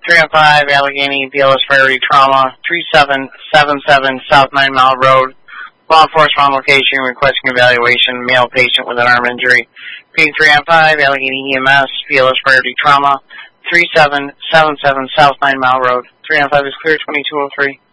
305 Allegheny, BLS Priority Trauma, 3777 South 9 Mile Road. Law enforcement on location requesting evaluation, male patient with an arm injury. P305 Allegheny EMS, BLS Priority Trauma, 3777 South 9 Mile Road. 305 is clear, 2203.